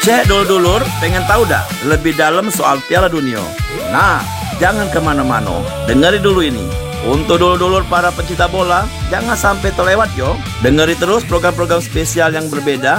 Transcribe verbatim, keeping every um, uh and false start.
Cek dulur-dulur, pengen tahu dah lebih dalam soal Piala Dunia? Nah, jangan kemana-mana, dengari dulu ini. Untuk dulur-dulur para pecinta bola, jangan sampai terlewat yo. Dengari terus program-program spesial yang berbeda